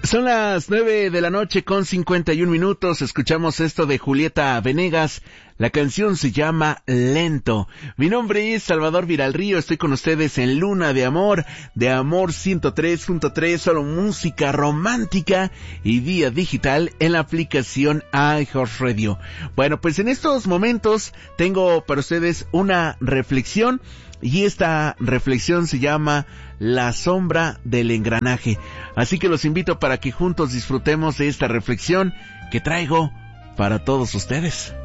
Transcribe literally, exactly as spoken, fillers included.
Son las nueve de la noche con cincuenta y un minutos. Escuchamos esto de Julieta Venegas. La canción se llama Lento. Mi nombre es Salvador Viralrío. Estoy con ustedes en Luna de Amor, de Amor ciento tres punto tres, solo música romántica y vía digital en la aplicación iHeartRadio. Bueno, pues en estos momentos tengo para ustedes una reflexión. Y esta reflexión se llama La sombra del engranaje. Así que los invito para que juntos disfrutemos de esta reflexión que traigo para todos ustedes.